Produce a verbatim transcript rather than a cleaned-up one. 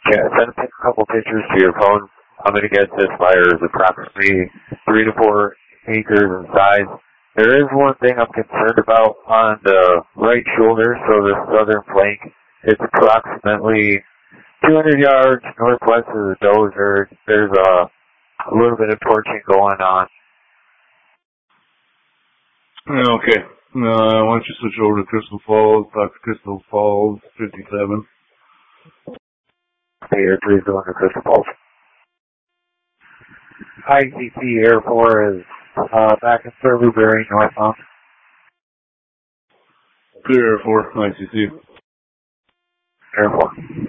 Yeah, send a couple pictures to your phone. I'm going to guess this fire is approximately three to four acres in size. There is one thing I'm concerned about on the right shoulder, so the southern flank. It's approximately two hundred yards northwest of the dozer. There's a, a little bit of torching going on. Okay. Uh, why don't you switch over to Crystal Falls, talk to Crystal Falls fifty-seven. Hey, Air three is going to Crystal Falls. I C C Air four is uh, back in Survey bearing northbound. Clear Air four, I C C. Air four.